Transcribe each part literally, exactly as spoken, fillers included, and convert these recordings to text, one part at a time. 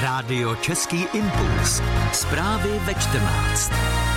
Rádio Český impuls. Zprávy ve čtrnáct.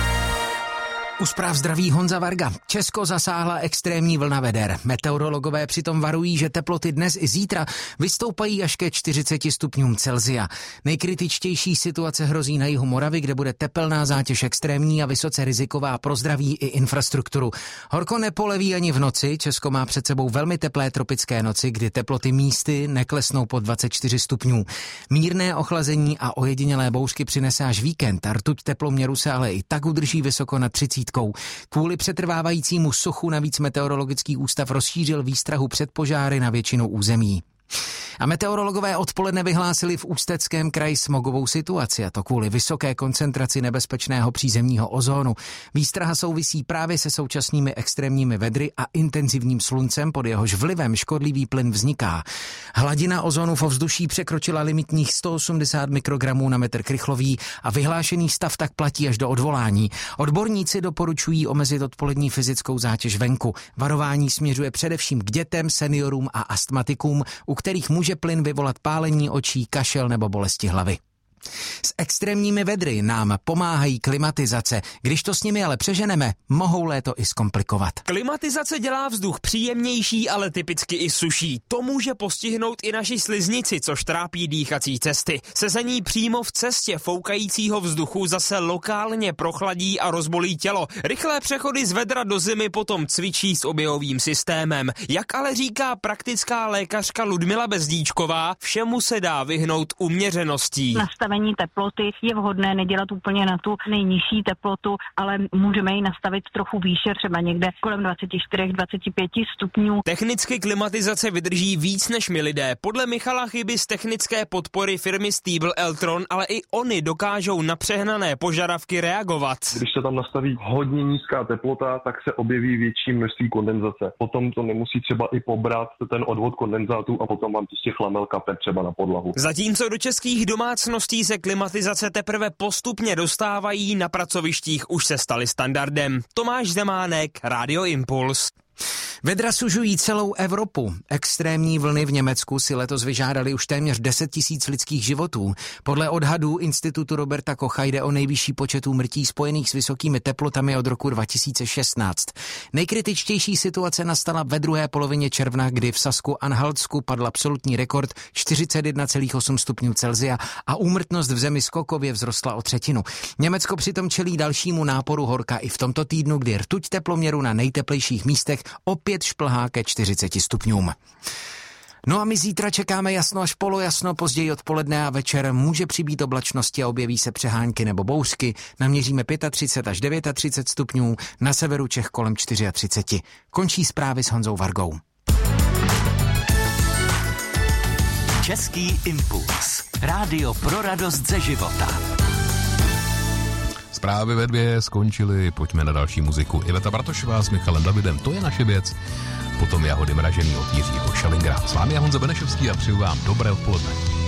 U zpráv zdraví Honza Varga. Česko zasáhla extrémní vlna veder. Meteorologové přitom varují, že teploty dnes i zítra vystoupají až ke čtyřiceti stupňům Celsia. Nejkritičtější situace hrozí na jihu Moravy, kde bude tepelná zátěž extrémní a vysoce riziková pro zdraví i infrastrukturu. Horko nepoleví ani v noci. Česko má před sebou velmi teplé tropické noci, kdy teploty místy neklesnou pod dvacet čtyři stupňů. Mírné ochlazení a ojedinělé bouřky přinese až víkend. A rtuť teploměru se ale i tak udrží vysoko na třicítkou. Kvůli přetrvávajícímu suchu navíc Meteorologický ústav rozšířil výstrahu před požáry na většinu území. A meteorologové odpoledne vyhlásili v Ústeckém kraji smogovou situaci, a to kvůli vysoké koncentraci nebezpečného přízemního ozónu. Výstraha souvisí právě se současnými extrémními vedry a intenzivním sluncem, pod jehož vlivem škodlivý plyn vzniká. Hladina ozónu v ovzduší překročila limitních sto osmdesát mikrogramů na metr krychlový a vyhlášený stav tak platí až do odvolání. Odborníci doporučují omezit odpolední fyzickou zátěž venku. Varování směřuje především k dětem, seniorům a astmatikům, u kterých může plyn vyvolat pálení očí, kašel nebo bolesti hlavy. S extrémními vedry nám pomáhají klimatizace. Když to s nimi ale přeženeme, mohou léto i zkomplikovat. Klimatizace dělá vzduch příjemnější, ale typicky i suší. To může postihnout i naši sliznici, což trápí dýchací cesty. Sezení přímo v cestě foukajícího vzduchu zase lokálně prochladí a rozbolí tělo. Rychlé přechody z vedra do zimy potom cvičí s oběhovým systémem. Jak ale říká praktická lékařka Ludmila Bezdíčková, všemu se dá vyhnout uměřeností. Nastavení teploty je vhodné nedělat úplně na tu nejnižší teplotu, ale můžeme ji nastavit trochu výše, třeba někde kolem dvacet čtyři dvacet pět stupňů. Technicky klimatizace vydrží víc než my lidé. Podle Michala Chyby z technické podpory firmy Stiebel Eltron, ale i oni dokážou na přehnané požadavky reagovat. Když se tam nastaví hodně nízká teplota, tak se objeví větší množství kondenzace. Potom to nemusí třeba i pobrat ten odvod kondenzátu a potom vám prostě chlamel kape třeba na podlahu. Zatímco do českých domácností se klimatizace teprve postupně dostávají, na pracovištích už se staly standardem. Tomáš Zemánek, Rádio Impuls. Vedra sužují celou Evropu. Extrémní vlny v Německu si letos vyžádaly už téměř deset tisíc lidských životů. Podle odhadů Institutu Roberta Kocha jde o nejvyšší počet úmrtí spojených s vysokými teplotami od roku dva tisíce šestnáct. Nejkritičtější situace nastala ve druhé polovině června, kdy v Sasku-Anhaltsku padl absolutní rekord čtyřicet jedna celá osm stupňů Celsia a úmrtnost v zemi skokově vzrostla o třetinu. Německo přitom čelí dalšímu náporu horka i v tomto týdnu, kdy rtuť teploměru na nejteplejších místech opět šplhá ke čtyřiceti stupňům. No a my zítra čekáme jasno až polojasno, později odpoledne a večer může přibýt oblačnosti a objeví se přehánky nebo bouřky. Naměříme třicet pět až třicet devět stupňů, na severu Čech kolem třicet čtyři. Končí zprávy s Honzou Vargou. Český impuls. Rádio pro radost ze života. Zprávy ve dvě skončily, pojďme na další muziku. Iveta Bartošová s Michalem Davidem, to je naše věc. Potom Jahody mražený od Jiřího Šalingra. S vámi je Honza Benešovský a přeju vám dobré odpoledne.